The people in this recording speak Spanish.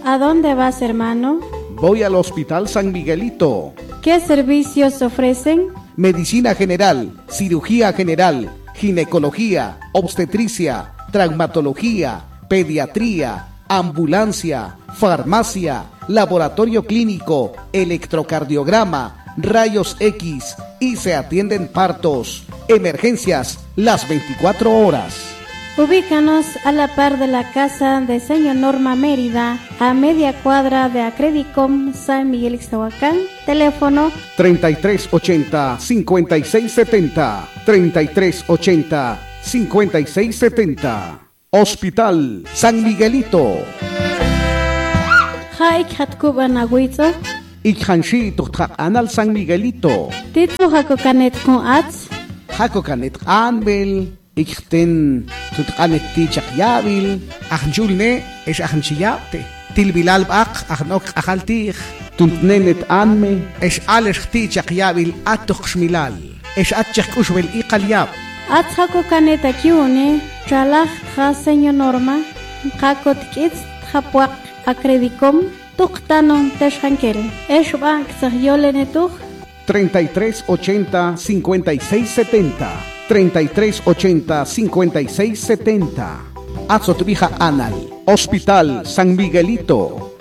¿A dónde vas, hermano? Voy al Hospital San Miguelito. ¿Qué servicios ofrecen? Medicina general, cirugía general, ginecología, obstetricia, traumatología, pediatría, ambulancia, farmacia, laboratorio clínico, electrocardiograma, rayos X y se atienden partos, emergencias las 24 horas. Ubícanos a la par de la casa de Señor Norma Mérida, a media cuadra de Acredicom San Miguel Ixtahuacán. Teléfono 3380-5670, 3380-5670. Hospital San Miguelito. Haik Hatkuban Agüizo. Ikhanshi Tuktak Anal San Miguelito. Tito Hakokanet con Ats. Hakokanet Anbel. Ikten Tutkanet Tichak Yabil. Ahnjulne es Ahnchiyapte. Tilbilal Bak Ahnok Ahaltich. Tuntnenet Anme es Alex Tichak Yabil Atukshmilal. Es Atchak Ushbel Iqalyab. Ats Hakokanet Akiune. Tralach Ha Señor Norma. Hakot Kits Hapuak Acredicom. Tuktanon Teshankel. Es Bank Sahyolenetuch. 3380-5670. 3380-5670. Atzotbija Anal. Hospital San Miguelito.